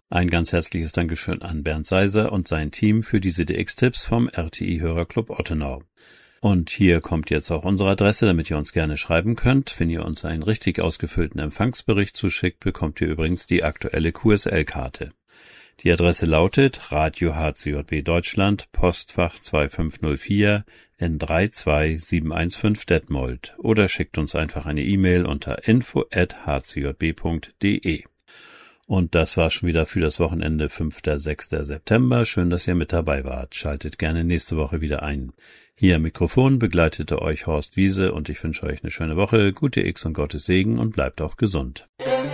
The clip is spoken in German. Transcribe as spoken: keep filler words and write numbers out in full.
Ein ganz herzliches Dankeschön an Bernd Seiser und sein Team für diese D X-Tipps vom R T I-Hörerclub Ottenau. Und hier kommt jetzt auch unsere Adresse, damit ihr uns gerne schreiben könnt. Wenn ihr uns einen richtig ausgefüllten Empfangsbericht zuschickt, bekommt ihr übrigens die aktuelle Q S L-Karte. Die Adresse lautet Radio H C J B Deutschland, Postfach zwei fünf null vier N drei zwei sieben eins fünf Detmold oder schickt uns einfach eine E-Mail unter info at h c j b punkt d e. Und das war schon wieder für das Wochenende fünfter sechster September. Schön, dass ihr mit dabei wart. Schaltet gerne nächste Woche wieder ein. Hier am Mikrofon begleitete euch Horst Wiese und ich wünsche euch eine schöne Woche, gute X und Gottes Segen und bleibt auch gesund.